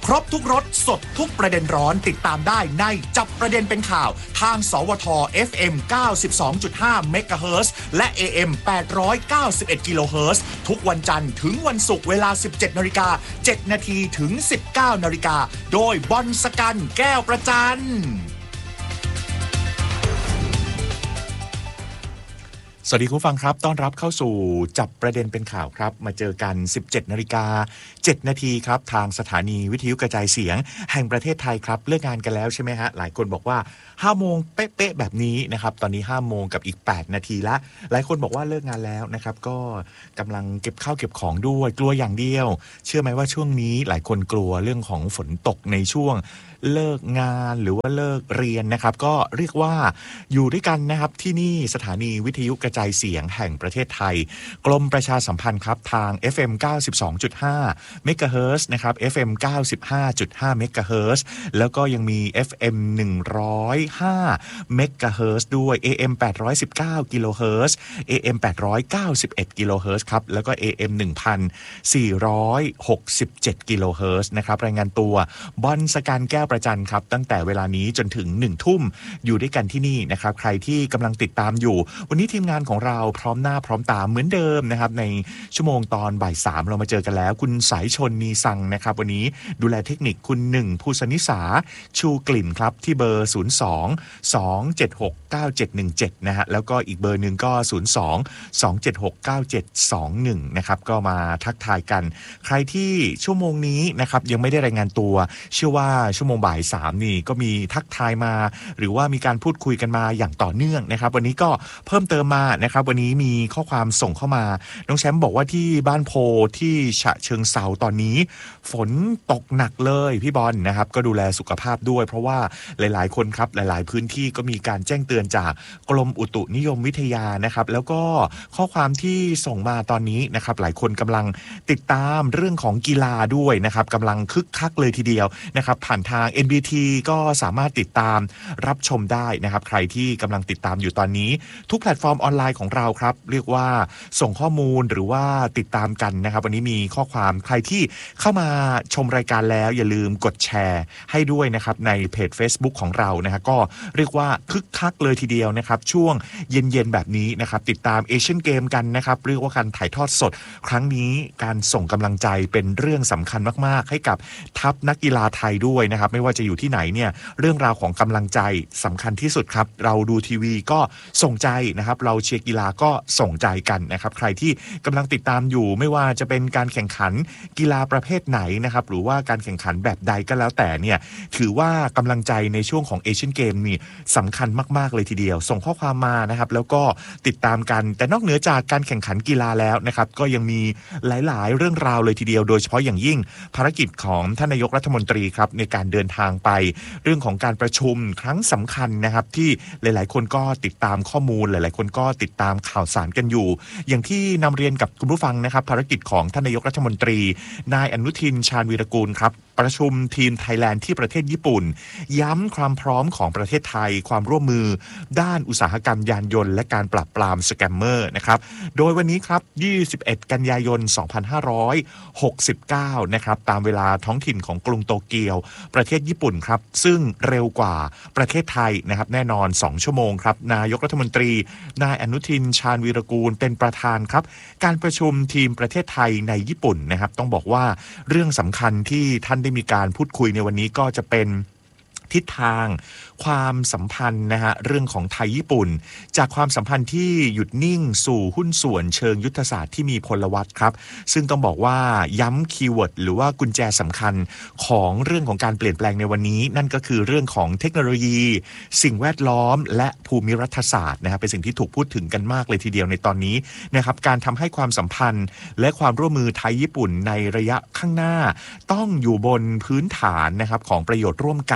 ครบทุกรสสดทุกประเด็นร้อนติดตามได้ในจับประเด็นเป็นข่าวทางสวท FM 92.5 MHz และ AM 891 กิโลเฮิรตซ์ทุกวันจันทร์ถึงวันศุกร์เวลา 17:07 นาทีถึง 19:00 น.โดยบอลสกันแก้วประจันสวัสดีคุณฟังครับต้อนรับเข้าสู่จับประเด็นเป็นข่าวครับมาเจอกัน 17:07 นาทีครับทางสถานีวิทยุกระจายเสียงแห่งประเทศไทยครับเลิกงานกันแล้วใช่ไหมฮะหลายคนบอกว่า 5 โมงเป๊ะๆแบบนี้นะครับตอนนี้ 5 โมงกับอีก 8 นาทีละหลายคนบอกว่าเลิกงานแล้วนะครับก็กำลังเก็บข้าวเก็บของด้วยกลัวอย่างเดียวเชื่อไหมว่าช่วงนี้หลายคนกลัวเรื่องของฝนตกในช่วงเลิกงานหรือว่าเลิกเรียนนะครับก็เรียกว่าอยู่ด้วยกันนะครับที่นี่สถานีวิทยุกระจายเสียงแห่งประเทศไทยกรมประชาสัมพันธ์ครับทาง FM 92.5 เมกะเฮิรตซ์นะครับ FM 95.5 เมกะเฮิรตซ์แล้วก็ยังมี FM 105 เมกะเฮิรตซ์ด้วย AM 819 กิโลเฮิรตซ์ AM 891 กิโลเฮิรตซ์ครับแล้วก็ AM 1467 กิโลเฮิรตซ์นะครับรายงานตัวบอลสกันแก้วประจันครับตั้งแต่เวลานี้จนถึง 1 ทุ่มอยู่ด้วยกันที่นี่นะครับใครที่กำลังติดตามอยู่วันนี้ทีมงานของเราพร้อมหน้าพร้อมตาเหมือนเดิมนะครับในชั่วโมงตอนบ่าย 3เรามาเจอกันแล้วคุณสายชนมีซังนะครับวันนี้ดูแลเทคนิคคุณ1ภูสนิสาชูกลิ่นครับที่เบอร์ 02-276-9717 นะฮะแล้วก็อีกเบอร์หนึ่งก็ 02-276-9721 นะครับก็มาทักทายกันใครที่ชั่วโมงนี้นะครับยังไม่ได้รายงานตัวเชื่อว่าชั่วโมงบ่าย 3นี่ก็มีทักทายมาหรือว่ามีการพูดคุยกันมาอย่างต่อเนื่องนะครับวันนี้ก็เพิ่มเติมมานะครับวันนี้มีข้อความส่งเข้ามาน้องแชมป์บอกว่าที่บ้านโพที่ฉะเชิงเทราตอนนี้ฝนตกหนักเลยพี่บอลนะครับก็ดูแลสุขภาพด้วยเพราะว่าหลายๆคนครับหลายๆพื้นที่ก็มีการแจ้งเตือนจากกรมอุตุนิยมวิทยานะครับแล้วก็ข้อความที่ส่งมาตอนนี้นะครับหลายคนกำลังติดตามเรื่องของกีฬาด้วยนะครับกำลังคึกคักเลยทีเดียวนะครับผ่านทาง NBT ก็สามารถติดตามรับชมได้นะครับใครที่กำลังติดตามอยู่ตอนนี้ทุกแพลตฟอร์มออนไลน์ของเราครับเรียกว่าส่งข้อมูลหรือว่าติดตามกันนะครับวันนี้มีข้อความใครที่เข้ามาชมรายการแล้วอย่าลืมกดแชร์ให้ด้วยนะครับในเพจ Facebook ของเรานะฮะก็เรียกว่าคึกคักเลยทีเดียวนะครับช่วงเย็นๆแบบนี้นะครับติดตามเอเชียนเกมกันนะครับเรียกว่าการถ่ายทอดสดครั้งนี้การส่งกำลังใจเป็นเรื่องสำคัญมากๆให้กับทัพนักกีฬาไทยด้วยนะครับไม่ว่าจะอยู่ที่ไหนเนี่ยเรื่องราวของกำลังใจสำคัญที่สุดครับเราดูทีวีก็ส่งใจนะครับเราเชียร์กีฬาก็ส่งใจกันนะครับใครที่กำลังติดตามอยู่ไม่ว่าจะเป็นการแข่งขันกีฬาประเภทไหนนะครับหรือว่าการแข่งขันแบบใดก็แล้วแต่เนี่ยถือว่ากำลังใจในช่วงของเอเชียนเกมนี่สำคัญมากๆเลยทีเดียวส่งข้อความมานะครับแล้วก็ติดตามกันแต่นอกเหนือจากการแข่งขันกีฬาแล้วนะครับก็ยังมีหลายๆเรื่องราวเลยทีเดียวโดยเฉพาะอย่างยิ่งภารกิจของท่านนายกรัฐมนตรีครับในการเดินทางไปเรื่องของการประชุมครั้งสำคัญนะครับที่หลายๆคนก็ติดตามข้อมูลหลายๆคนก็ติดตามข่าวสารกันอยู่อย่างที่นำเรียนกับคุณผู้ฟังนะครับภารกิจของท่านนายกรัฐมนตรีนายอนุทินชาญวีรกูลครับประชุมทีมไทยแลนด์ที่ประเทศญี่ปุ่นย้ำความพร้อมของประเทศไทยความร่วมมือด้านอุตสาหกรรมยานยนต์และการปราบปรามสแกมเมอร์นะครับโดยวันนี้ครับ21 กันยายน 2569นะครับตามเวลาท้องถิ่นของกรุงโตเกียวประเทศญี่ปุ่นครับซึ่งเร็วกว่าประเทศไทยนะครับแน่นอน2ชั่วโมงครับนายกรัฐมนตรีนายอนุทินชาญวีรกูลเป็นประธานครับการประชุมทีมประเทศไทยในญี่ปุ่นนะครับต้องบอกว่าเรื่องสำคัญที่ท่านได้มีการพูดคุยในวันนี้ก็จะเป็นทิศทางความสัมพันธ์นะฮะเรื่องของไทยญี่ปุ่นจากความสัมพันธ์ที่หยุดนิ่งสู่หุ้นส่วนเชิงยุทธศาสตร์ที่มีพลวัตครับซึ่งต้องบอกว่าย้ำคีย์เวิร์ดหรือว่ากุญแจสำคัญของเรื่องของการเปลี่ยนแปลงในวันนี้นั่นก็คือเรื่องของเทคโนโลยีสิ่งแวดล้อมและภูมิรัฐศาสตร์นะครับเป็นสิ่งที่ถูกพูดถึงกันมากเลยทีเดียวในตอนนี้นะครับการทำให้ความสัมพันธ์และความร่วมมือไทยญี่ปุ่นในระยะข้างหน้าต้องอยู่บนพื้นฐานนะครับของประโยชน์ร่วมกัน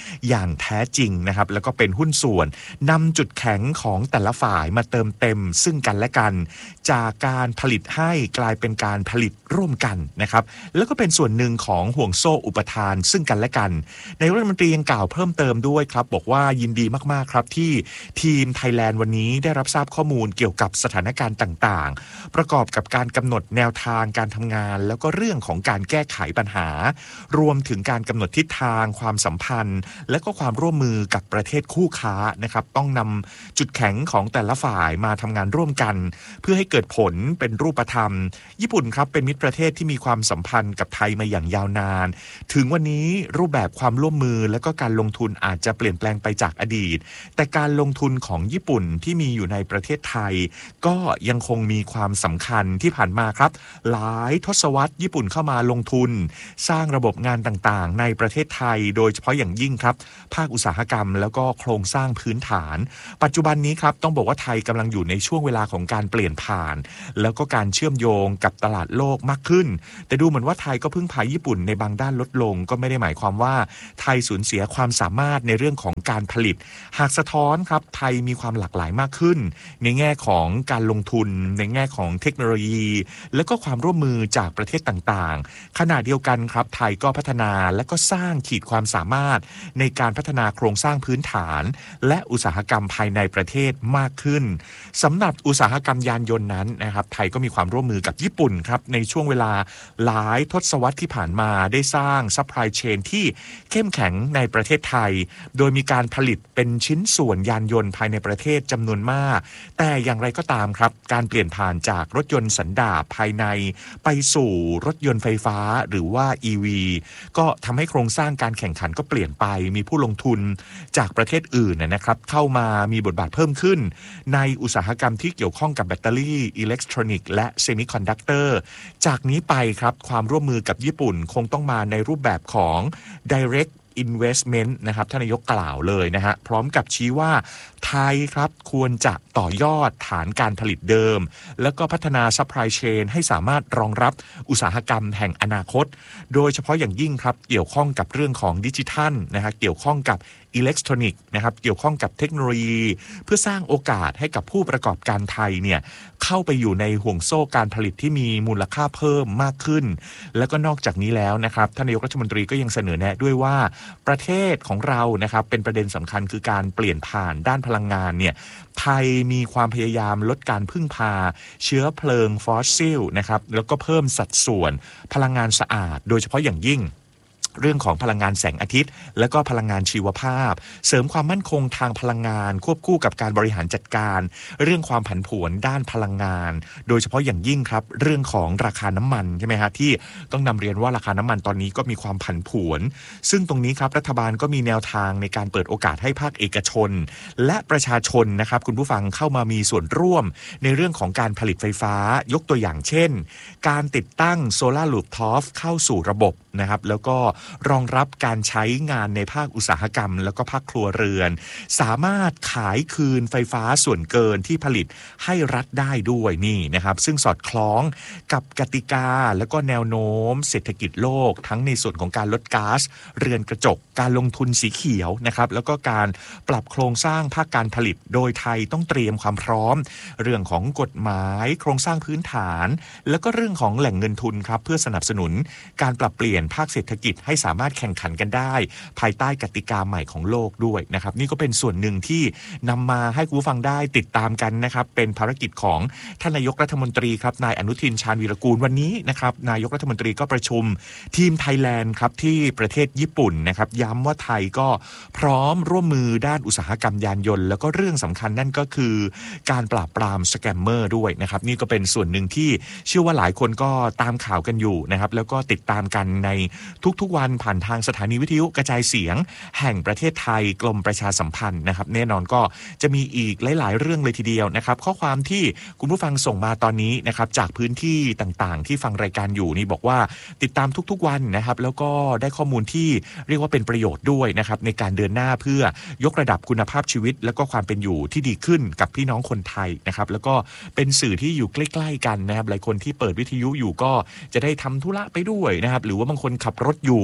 อย่างแท้จริงนะครับแล้วก็เป็นหุ้นส่วนนำจุดแข็งของแต่ละฝ่ายมาเติมเต็มซึ่งกันและกันจากการผลิตให้กลายเป็นการผลิตร่วมกันนะครับแล้วก็เป็นส่วนหนึ่งของห่วงโซ่อุปทานซึ่งกันและกันนายกรัฐมนตรียังกล่าวเพิ่มเติมด้วยครับบอกว่ายินดีมากๆครับที่ทีมไทยแลนด์วันนี้ได้รับทราบข้อมูลเกี่ยวกับสถานการณ์ต่างๆประกอบกับการกำหนดแนวทางการทำงานแล้วก็เรื่องของการแก้ไขปัญหารวมถึงการกำหนดทิศทางความสัมพันธ์และก็ความร่วมมือกับประเทศคู่ค้านะครับต้องนำจุดแข็งของแต่ละฝ่ายมาทำงานร่วมกันเพื่อให้เกิดผลเป็นรูปธรรมญี่ปุ่นครับเป็นมิตรประเทศที่มีความสัมพันธ์กับไทยมาอย่างยาวนานถึงวันนี้รูปแบบความร่วมมือและก็การลงทุนอาจจะเปลี่ยนแปลงไปจากอดีตแต่การลงทุนของญี่ปุ่นที่มีอยู่ในประเทศไทยก็ยังคงมีความสำคัญที่ผ่านมาครับหลายทศวรรษญี่ปุ่นเข้ามาลงทุนสร้างระบบงานต่างๆในประเทศไทยโดยเฉพาะอย่างยิ่งครับภาคอุตสาหกรรมแล้วก็โครงสร้างพื้นฐานปัจจุบันนี้ครับต้องบอกว่าไทยกำลังอยู่ในช่วงเวลาของการเปลี่ยนผ่านแล้วก็การเชื่อมโยงกับตลาดโลกมากขึ้นแต่ดูเหมือนว่าไทยก็พึ่งพาญี่ปุ่นในบางด้านลดลงก็ไม่ได้หมายความว่าไทยสูญเสียความสามารถในเรื่องของการผลิตหากสะท้อนครับไทยมีความหลากหลายมากขึ้นในแง่ของการลงทุนในแง่ของเทคโนโลยีและก็ความร่วมมือจากประเทศต่างๆขณะเดียวกันครับไทยก็พัฒนาและก็สร้างขีดความสามารถในการพัฒนาโครงสร้างพื้นฐานและอุตสาหกรรมภายในประเทศมากขึ้นสำหรับอุตสาหกรรมยานยนต์นั้นนะครับไทยก็มีความร่วมมือกับญี่ปุ่นครับในช่วงเวลาหลายทศวรรษที่ผ่านมาได้สร้างซัพพลายเชนที่เข้มแข็งในประเทศไทยโดยมีการผลิตเป็นชิ้นส่วนยานยนต์ภายในประเทศจำนวนมากแต่อย่างไรก็ตามครับการเปลี่ยนผ่านจากรถยนต์สันดาปภายในไปสู่รถยนต์ไฟฟ้าหรือว่า EV ก็ทำให้โครงสร้างการแข่งขันก็เปลี่ยนไปมีผู้ลงทุนจากประเทศอื่นนะครับเข้ามามีบทบาทเพิ่มขึ้นในอุตสาหกรรมที่เกี่ยวข้องกับแบตเตอรี่อิเล็กทรอนิกส์และเซมิคอนดักเตอร์จากนี้ไปครับความร่วมมือกับญี่ปุ่นคงต้องมาในรูปแบบของ direct investment นะครับท่านนายกกล่าวเลยนะฮะพร้อมกับชี้ว่าไทยครับควรจะต่อยอดฐานการผลิตเดิมแล้วก็พัฒนา supply chain ให้สามารถรองรับอุตสาหกรรมแห่งอนาคตโดยเฉพาะอย่างยิ่งครับเกี่ยวข้องกับเรื่องของดิจิทัลนะฮะเกี่ยวข้องกับอิเล็กทรอนิกส์นะครับเกี่ยวข้องกับเทคโนโลยีเพื่อสร้างโอกาสให้กับผู้ประกอบการไทยเนี่ยเข้าไปอยู่ในห่วงโซ่การผลิตที่มีมูลค่าเพิ่มมากขึ้นแล้วก็นอกจากนี้แล้วนะครับท่านนายกรัฐมนตรีก็ยังเสนอแนะด้วยว่าประเทศของเรานะครับเป็นประเด็นสำคัญคือการเปลี่ยนผ่านด้านพลังงานเนี่ยไทยมีความพยายามลดการพึ่งพาเชื้อเพลิงฟอสซิลนะครับแล้วก็เพิ่มสัดส่วนพลังงานสะอาดโดยเฉพาะอย่างยิ่งเรื่องของพลังงานแสงอาทิตย์และก็พลังงานชีวภาพเสริมความมั่นคงทางพลังงานควบคู่กับการบริหารจัดการเรื่องความผันผวนด้านพลังงานโดยเฉพาะอย่างยิ่งครับเรื่องของราคาน้ำมันใช่ไหมฮะที่ต้องนำเรียนว่าราคาน้ำมันตอนนี้ก็มีความผันผวนซึ่งตรงนี้ครับรัฐบาลก็มีแนวทางในการเปิดโอกาสให้ภาคเอกชนและประชาชนนะครับคุณผู้ฟังเข้ามามีส่วนร่วมในเรื่องของการผลิตไฟฟ้ายกตัวอย่างเช่นการติดตั้งโซลาร์รูฟท็อปเข้าสู่ระบบนะครับแล้วก็รองรับการใช้งานในภาคอุตสาหกรรมแล้วก็ภาคครัวเรือนสามารถขายคืนไฟฟ้าส่วนเกินที่ผลิตให้รัฐได้ด้วยนี่นะครับซึ่งสอดคล้องกับกติกาแล้วก็แนวโน้มเศรษฐกิจโลกทั้งในส่วนของการลดก๊าซเรือนกระจกการลงทุนสีเขียวนะครับแล้วก็การปรับโครงสร้างภาคการผลิตโดยไทยต้องเตรียมความพร้อมเรื่องของกฎหมายโครงสร้างพื้นฐานแล้วก็เรื่องของแหล่งเงินทุนครับเพื่อสนับสนุนการปรับเปลี่ยนภาคเศรษฐกิจให้สามารถแข่งขันกันได้ภายใต้กติกาใหม่ของโลกด้วยนะครับนี่ก็เป็นส่วนหนึ่งที่นำมาให้คุณผู้ฟังได้ติดตามกันนะครับเป็นภารกิจของท่านนายกรัฐมนตรีครับนายอนุทินชาญวีรกูลวันนี้นะครับนายกรัฐมนตรีก็ประชุมทีมไทยแลนด์ครับที่ประเทศญี่ปุ่นนะครับย้ำว่าไทยก็พร้อมร่วมมือด้านอุตสาหกรรมยานยนต์แล้วก็เรื่องสำคัญนั่นก็คือการปราบปรามสแกมเมอร์ด้วยนะครับนี่ก็เป็นส่วนหนึ่งที่เชื่อว่าหลายคนก็ตามข่าวกันอยู่นะครับแล้วก็ติดตามกันในทุกๆวันผ่านทางสถานีวิทยุกระจายเสียงแห่งประเทศไทยกรมประชาสัมพันธ์นะครับแน่นอนก็จะมีอีกหลายๆเรื่องเลยทีเดียวนะครับข้อความที่คุณผู้ฟังส่งมาตอนนี้นะครับจากพื้นที่ต่างๆที่ฟังรายการอยู่นี่บอกว่าติดตามทุกๆวันนะครับแล้วก็ได้ข้อมูลที่เรียกว่าเป็นประโยชน์ด้วยนะครับในการเดินหน้าเพื่อยกระดับคุณภาพชีวิตแล้วก็ความเป็นอยู่ที่ดีขึ้นกับพี่น้องคนไทยนะครับแล้วก็เป็นสื่อที่อยู่ใกล้ๆกันนะครับหลายคนที่เปิดวิทยุอยู่ก็จะได้ทำธุระไปด้วยนะครับหรือว่าบางคนขับรถอยู่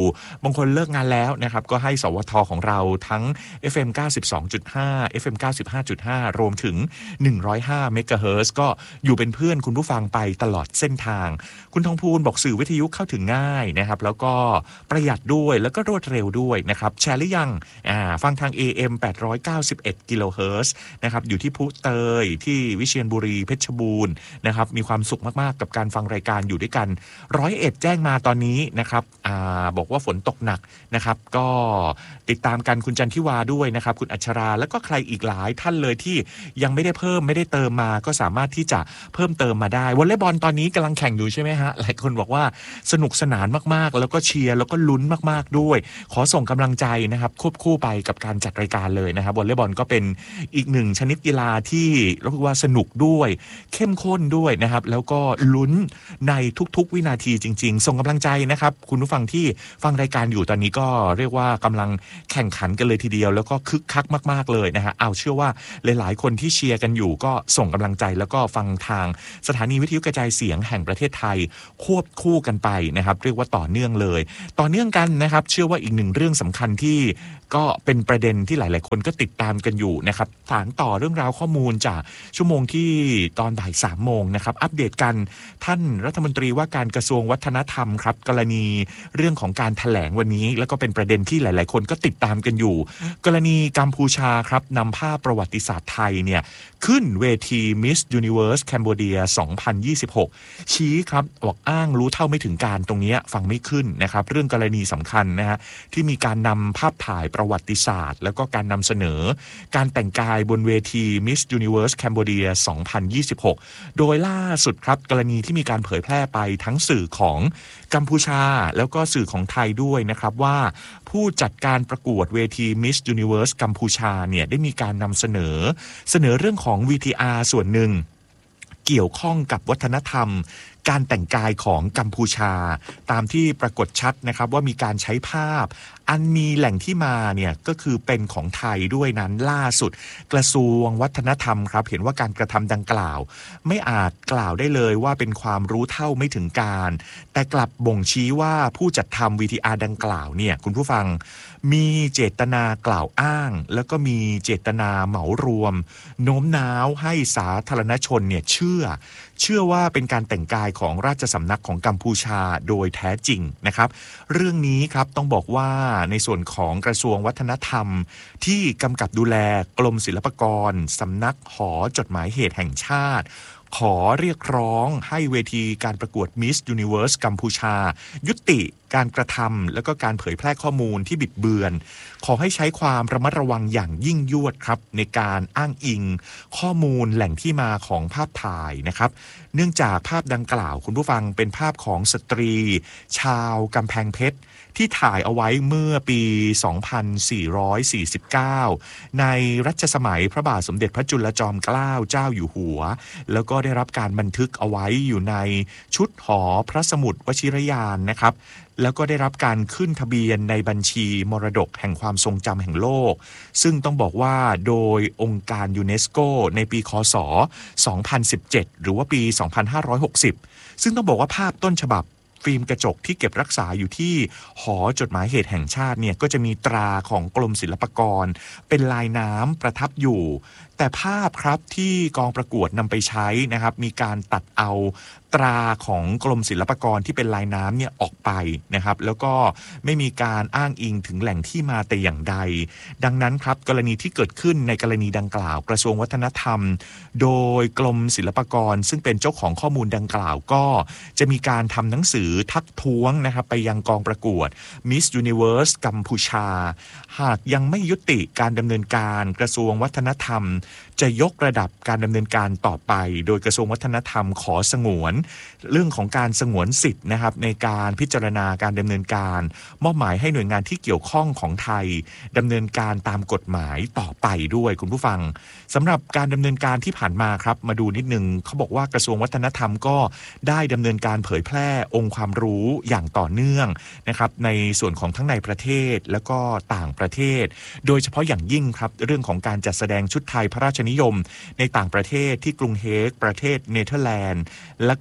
บางคนเลิกงานแล้วนะครับก็ให้สวทของเราทั้ง FM 92.5 FM 95.5 รวมถึง105เมกะเฮิรตซ์ก็อยู่เป็นเพื่อนคุณผู้ฟังไปตลอดเส้นทางคุณทองพูนบอกสื่อวิทยุเข้าถึงง่ายนะครับแล้วก็ประหยัดด้วยแล้วก็รวดเร็วด้วยนะครับแชร์หรือยังฟังทาง AM 891กิโลเฮิรตซ์นะครับอยู่ที่พุเตยที่วิเชียรบุรีเพชรบูรณ์นะครับมีความสุขมากๆกับการฟังรายการอยู่ด้วยกัน101แจ้งมาตอนนี้นะครับบอกว่าฝนตกหนักนะครับก็ติดตามกันคุณจันทิวาด้วยนะครับคุณอัชราแล้วก็ใครอีกหลายท่านเลยที่ยังไม่ได้เพิ่มไม่ได้เติมมาก็สามารถที่จะเพิ่มเติมมาได้วอลเลย์บอลตอนนี้กำลังแข่งอยู่ใช่ไหมฮะหลายคนบอกว่าสนุกสนานมากๆแล้วก็เชียร์แล้วก็ลุ้นมากๆด้วยขอส่งกำลังใจนะครับควบคู่ไปกับการจัดรายการเลยนะครับวอลเลย์บอลก็เป็นอีกหนึ่งชนิดกีฬาที่เรียกว่าสนุกด้วยเข้มข้นด้วยนะครับแล้วก็ลุ้นในทุกๆวินาทีจริงๆส่งกำลังใจนะครับคุณผู้ฟังที่ฟังรายการอยู่ตอนนี้ก็เรียกว่ากำลังแข่งขันกันเลยทีเดียวแล้วก็คึกคักมากๆเลยนะฮะเอาเชื่อว่าหลายๆคนที่เชียร์กันอยู่ก็ส่งกำลังใจแล้วก็ฟังทางสถานีวิทยุกระจายเสียงแห่งประเทศไทยควบคู่กันไปนะครับเรียกว่าต่อเนื่องเลยต่อเนื่องกันนะครับเชื่อว่าอีกหนึ่งเรื่องสำคัญที่ก็เป็นประเด็นที่หลายๆคนก็ติดตามกันอยู่นะครับสานต่อเรื่องราวข้อมูลจากชั่วโมงที่ตอนบ่าย3 โมงนะครับอัปเดตกันท่านรัฐมนตรีว่าการกระทรวงวัฒนธรรมครับกรณีเรื่องของการแถลงวันนี้แล้วก็เป็นประเด็นที่หลายๆคนก็ติดตามกันอยู่กรณีกัมพูชาครับนำภาพประวัติศาสตร์ไทยเนี่ยขึ้นเวที Miss Universe Cambodia 2026ชี้ครับบอกอ้างรู้เท่าไม่ถึงการตรงนี้ฟังไม่ขึ้นนะครับเรื่องกรณีสำคัญนะฮะที่มีการนำภาพถ่ายประวัติศาสตร์แล้วก็การนำเสนอการแต่งกายบนเวที Miss Universe Cambodia 2026โดยล่าสุดครับกรณีที่มีการเผยแพร่ไปทั้งสื่อของกัมพูชาแล้วก็สื่อของไทยด้วยนะครับว่าผู้จัดการประกวดเวที Miss Universe กัมพูชาเนี่ยได้มีการนำเสนอเรื่องของ VTR ส่วนหนึ่งเกี่ยวข้องกับวัฒนธรรมการแต่งกายของกัมพูชาตามที่ปรากฏชัดนะครับว่ามีการใช้ภาพอันมีแหล่งที่มาเนี่ยก็คือเป็นของไทยด้วยนั้นล่าสุดกระทรวงวัฒนธรรมครับเห็นว่าการกระทำดังกล่าวไม่อาจกล่าวได้เลยว่าเป็นความรู้เท่าไม่ถึงการแต่กลับบ่งชี้ว่าผู้จัดทำ VTR ดังกล่าวเนี่ยคุณผู้ฟังมีเจตนากล่าวอ้างแล้วก็มีเจตนาเหมารวมโน้มน้าวให้สาธารณชนเนี่ยเชื่อว่าเป็นการแต่งกายของราชสำนักของกัมพูชาโดยแท้จริงนะครับเรื่องนี้ครับต้องบอกว่าในส่วนของกระทรวงวัฒนธรรมที่กำกับดูแลกรมศิลปากรสำนักหอจดหมายเหตุแห่งชาติขอเรียกร้องให้เวทีการประกวด Miss Universe กัมพูชายุติการกระทำแล้วก็การเผยแพร่ข้อมูลที่บิดเบือนขอให้ใช้ความระมัดระวังอย่างยิ่งยวดครับในการอ้างอิงข้อมูลแหล่งที่มาของภาพถ่ายนะครับเนื่องจากภาพดังกล่าวคุณผู้ฟังเป็นภาพของสตรีชาวกำแพงเพชรที่ถ่ายเอาไว้เมื่อปี 2449 ในรัชสมัยพระบาทสมเด็จพระจุลจอมเกล้าเจ้าอยู่หัวแล้วก็ได้รับการบันทึกเอาไว้อยู่ในชุดหอพระสมุดวชิรยานนะครับแล้วก็ได้รับการขึ้นทะเบียนในบัญชีมรดกแห่งความทรงจำแห่งโลกซึ่งต้องบอกว่าโดยองค์การยูเนสโกในปีคศ 2017 หรือว่าปี 2560 ซึ่งต้องบอกว่าภาพต้นฉบับฟิล์มกระจกที่เก็บรักษาอยู่ที่หอจดหมายเหตุแห่งชาติเนี่ยก็จะมีตราของกรมศิลปากรเป็นลายน้ำประทับอยู่แต่ภาพครับที่กองประกวดนำไปใช้นะครับมีการตัดเอาตราของกรมศิลปากรที่เป็นลายน้ำเนี่ยออกไปนะครับแล้วก็ไม่มีการอ้างอิงถึงแหล่งที่มาแต่อย่างใดดังนั้นครับกรณีที่เกิดขึ้นในกรณีดังกล่าวกระทรวงวัฒนธรรมโดยกรมศิลปากรซึ่งเป็นเจ้าของข้อมูลดังกล่าวก็จะมีการทำหนังสือทักท้วงนะครับไปยังกองประกวด Miss Universe กัมพูชาหากยังไม่ยุติการดำเนินการกระทรวงวัฒนธรรมจะยกระดับการดำเนินการต่อไปโดยกระทรวงวัฒนธรรมขอสงวนเรื่องของการสงวนสิทธิ์นะครับในการพิจารณาการดำเนินการมอบหมายให้หน่วยงานที่เกี่ยวข้องของไทยดำเนินการตามกฎหมายต่อไปด้วยคุณผู้ฟังสำหรับการดำเนินการที่ผ่านมาครับมาดูนิดนึงเขาบอกว่ากระทรวงวัฒนธรรมก็ได้ดำเนินการเผยแพร่องค์ความรู้อย่างต่อเนื่องนะครับในส่วนของทั้งในประเทศแล้วก็ต่างประเทศโดยเฉพาะอย่างยิ่งครับเรื่องของการจัดแสดงชุดไทยพระราชนิยมในต่างประเทศที่กรุงเฮกประเทศเนเธอร์แลนด์แล้วก็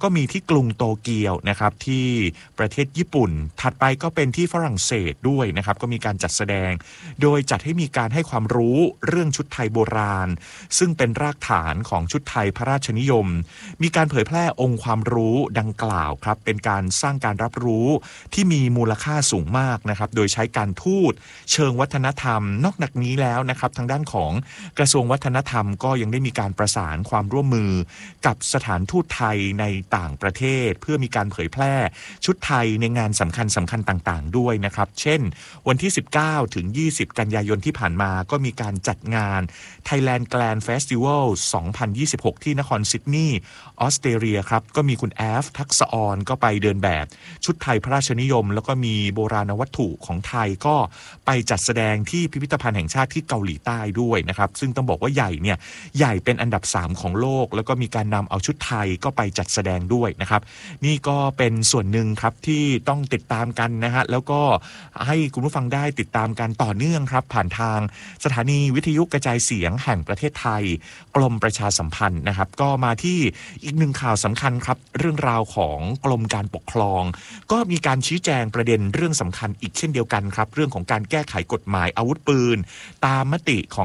ก็มีที่กรุงโตเกียวนะครับที่ประเทศญี่ปุ่นถัดไปก็เป็นที่ฝรั่งเศสด้วยนะครับก็มีการจัดแสดงโดยจัดให้มีการให้ความรู้เรื่องชุดไทยโบราณซึ่งเป็นรากฐานของชุดไทยพระราชนิยมมีการเผยแพร่องค์ความรู้ดังกล่าวครับเป็นการสร้างการรับรู้ที่มีมูลค่าสูงมากนะครับโดยใช้การทูตเชิงวัฒนธรรมนอกจากนี้แล้วนะครับทางด้านของกระทรวงวัฒนธรรมก็ยังได้มีการประสานความร่วมมือกับสถานทูตไทยในต่างประเทศเพื่อมีการเผยแพร่ชุดไทยในงานสำคัญต่างๆด้วยนะครับเช่นวันที่19ถึง20กันยายนที่ผ่านมาก็มีการจัดงาน Thailand Grand Festival 2026 ที่นครซิดนีย์ออสเตรเลียครับก็มีคุณแอฟทักษะออนก็ไปเดินแบบชุดไทยพระราชนิยมแล้วก็มีโบราณวัตถุของไทยก็ไปจัดแสดงที่พิพิธภัณฑ์แห่งชาติที่เกาหลีใต้ด้วยนะครับซึ่งต้องบอกว่าใหญ่เป็นอันดับ3ของโลกแล้วก็มีการนำเอาชุดไทยก็ไปจัดแสดงด้วยนะครับนี่ก็เป็นส่วนหนึ่งครับที่ต้องติดตามกันนะฮะแล้วก็ให้คุณผู้ฟังได้ติดตามกันต่อเนื่องครับผ่านทางสถานีวิทยุกระจายเสียงแห่งประเทศไทยกรมประชาสัมพันธ์นะครับก็มาที่อีกหนึ่งข่าวสำคัญครับเรื่องราวของกรมการปกครองก็มีการชี้แจงประเด็นเรื่องสำคัญอีกเช่นเดียวกันครับเรื่องของการแก้ไขกฎหมายอาวุธปืนตามมติของ